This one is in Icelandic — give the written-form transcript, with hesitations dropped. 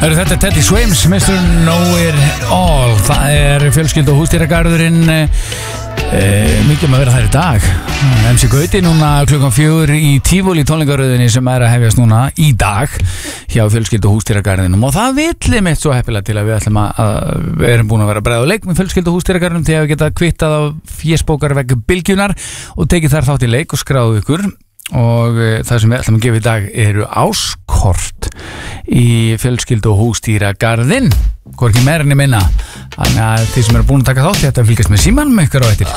Þetta Teddy Swims, Mr. Know-It-All. Það fjölskyldu og húsdýragarðurinn mikið að vera þær í dag. MC Gauti núna klukkan 4 í Tífóli tónleikaröðinni sem að hefjast núna í dag hjá fjölskyldu og húsdýragarðinum, og það villi mitt svo heppilega til að við ætlum að erum búin að vera bregða á leik með fjölskyldu og húsdýragarðinum til að við geta kvittað á fésbókarvegg Bylgjunar og tekið þar þátt í leik og skráðu ykkur. Og það sem við ætlum að gefa í dag eru áskort í fjölskyldu og húsdýragarðinn, hvorki meira en minna. Þannig að þið sem eru búin að taka þátt þetta fylgjast með símanum ykkur á eftir.